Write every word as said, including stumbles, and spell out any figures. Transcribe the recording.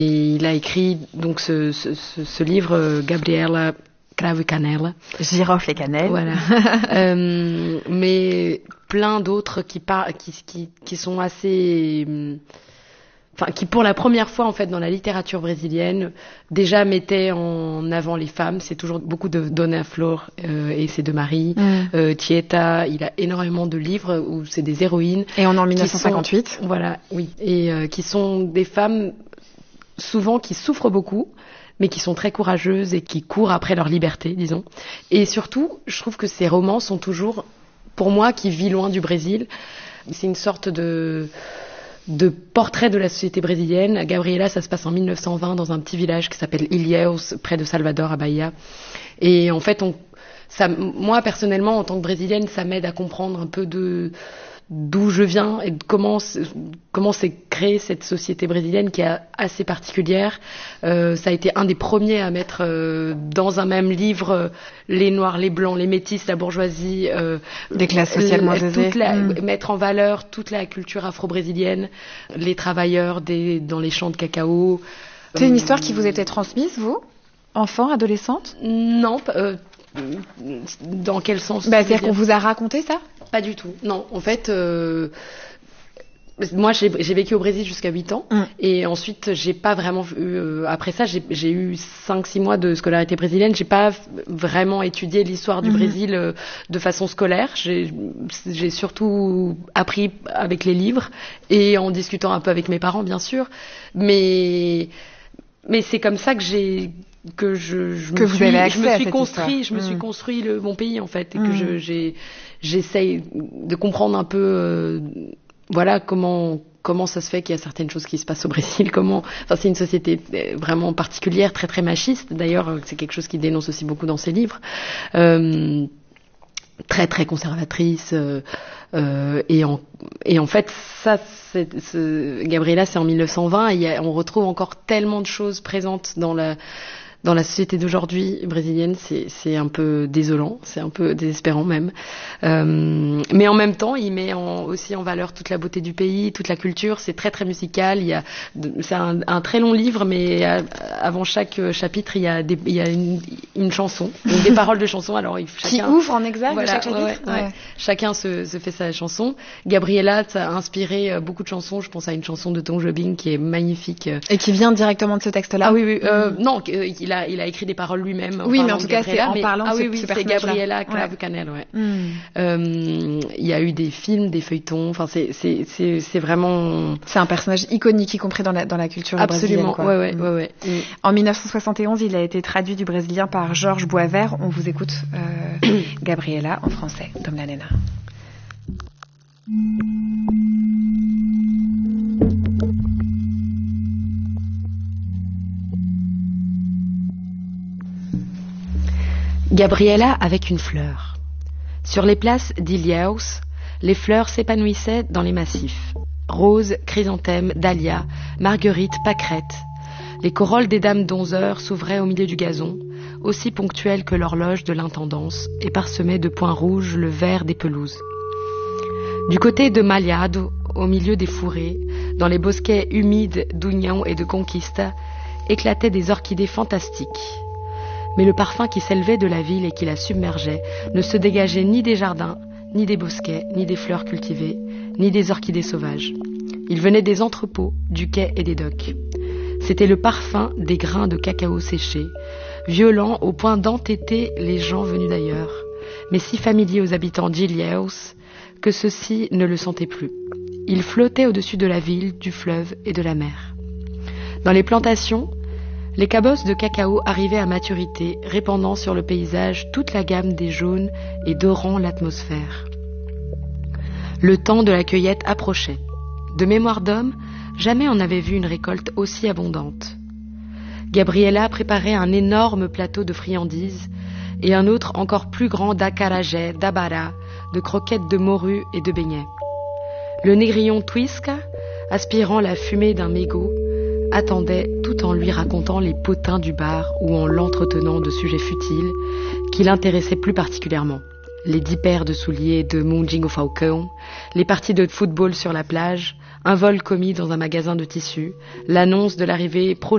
Et il a écrit donc ce, ce, ce, ce livre, Gabriela Cravo e Canela. Girofle et cannelle. Voilà. euh, mais plein d'autres qui, par, qui, qui, qui sont assez... Enfin, qui pour la première fois en fait dans la littérature brésilienne déjà mettaient en avant les femmes. C'est toujours beaucoup de Dona Flor euh, et ses deux maris. Mm. Euh, Tieta, il a énormément de livres où c'est des héroïnes. Et on est en dix-neuf cent cinquante-huit. Sont, voilà, oui, et euh, qui sont des femmes souvent qui souffrent beaucoup, mais qui sont très courageuses et qui courent après leur liberté, disons. Et surtout, je trouve que ces romans sont toujours, pour moi, qui vis loin du Brésil, c'est une sorte de de portrait de la société brésilienne. Gabriela, ça se passe en mille neuf cent vingt dans un petit village qui s'appelle Ilhéus, près de Salvador, à Bahia. Et en fait, on, ça, moi, personnellement, en tant que brésilienne, ça m'aide à comprendre un peu de d'où je viens et de comment comment s'est créée cette société brésilienne qui est assez particulière. Euh, ça a été un des premiers à mettre euh, dans un même livre euh, les noirs, les blancs, les métis, la bourgeoisie, euh, des classes sociales moins aisées, mmh. mettre en valeur toute la culture afro-brésilienne, les travailleurs des, dans les champs de cacao. C'est une histoire qui vous était transmise, vous, enfant, adolescente? Non. Euh, dans quel sens? Bah, c'est-à-dire qu'on vous a raconté ça? Pas du tout. Non, en fait, euh, moi j'ai, j'ai vécu au Brésil jusqu'à huit ans mm. et ensuite j'ai pas vraiment vu. Euh, après ça, j'ai, j'ai eu cinq six mois de scolarité brésilienne. J'ai pas vraiment étudié l'histoire du mm. Brésil euh, de façon scolaire. J'ai, j'ai surtout appris avec les livres et en discutant un peu avec mes parents, bien sûr. Mais mais c'est comme ça que j'ai que je, je que me vous suis, avez accès je me à suis cette construit, histoire. je me mmh. suis construit le, mon pays en fait, et mmh. que je, j'ai, j'essaye de comprendre un peu, euh, voilà comment comment ça se fait qu'il y a certaines choses qui se passent au Brésil, comment, enfin c'est une société vraiment particulière, très très machiste. D'ailleurs, c'est quelque chose qu'il dénonce aussi beaucoup dans ses livres. Euh, très très conservatrice euh, euh, et en et en fait ça c'est, c'est, Gabriela c'est en mille neuf cent vingt et y a, on retrouve encore tellement de choses présentes dans la dans la société d'aujourd'hui brésilienne, c'est, c'est un peu désolant, c'est un peu désespérant même. Euh, mais en même temps, il met en, aussi en valeur toute la beauté du pays, toute la culture. C'est très très musical. Il y a, c'est un, un très long livre, mais à, avant chaque chapitre, il y a, des, il y a une, une chanson, donc des paroles de chansons. Alors, il, chacun, qui ouvre en exergue voilà, chaque chapitre. Ouais, ouais, ouais. Chacun se, se fait sa chanson. Gabriela, ça a inspiré beaucoup de chansons. Je pense à une chanson de Tom Jobim qui est magnifique et qui vient directement de ce texte-là. Ah oui, oui. Euh, mmh. Non, il Il a, il a écrit des paroles lui-même. Oui, mais en tout cas, c'est en mais, parlant ah, de ce, oui, oui, ce c'est Gabriela Cravo ouais. Canelle, ouais. Mm. Euh, il y a eu des films, des feuilletons. Enfin, c'est, c'est, c'est, c'est vraiment. C'est un personnage iconique, y compris dans la, dans la culture Absolument, brésilienne. Absolument, ouais, ouais, ouais, ouais. Mm. En dix-neuf cent soixante et onze, il a été traduit du brésilien par Georges Boisvert. On vous écoute, euh, Gabriela, en français. Dom la Nena. Gabriela avec une fleur. Sur les places d'Ilhéus, les fleurs s'épanouissaient dans les massifs. Roses, chrysanthèmes, dahlias, marguerites, pâquerettes. Les corolles des dames d'onze heures s'ouvraient au milieu du gazon, aussi ponctuelles que l'horloge de l'intendance, et parsemaient de points rouges le vert des pelouses. Du côté de Malhado, au milieu des fourrés, dans les bosquets humides d'União et de Conquista, éclataient des orchidées fantastiques. Mais le parfum qui s'élevait de la ville et qui la submergeait ne se dégageait ni des jardins, ni des bosquets, ni des fleurs cultivées, ni des orchidées sauvages. Il venait des entrepôts, du quai et des docks. C'était le parfum des grains de cacao séchés, violent au point d'entêter les gens venus d'ailleurs, mais si familier aux habitants d'Ilhéus que ceux-ci ne le sentaient plus. Il flottait au-dessus de la ville, du fleuve et de la mer. Dans les plantations, les cabosses de cacao arrivaient à maturité, répandant sur le paysage toute la gamme des jaunes et dorant l'atmosphère. Le temps de la cueillette approchait. De mémoire d'homme, jamais on n'avait vu une récolte aussi abondante. Gabriela préparait un énorme plateau de friandises et un autre encore plus grand d'acarajé, d'abara, de croquettes de morue et de beignets. Le négrillon Twisca, aspirant la fumée d'un mégot, attendait tout en lui racontant les potins du bar ou en l'entretenant de sujets futiles qui l'intéressaient plus particulièrement. Les dix paires de souliers de Mundinho Falcão, les parties de football sur la plage, un vol commis dans un magasin de tissus, l'annonce de l'arrivée prochaine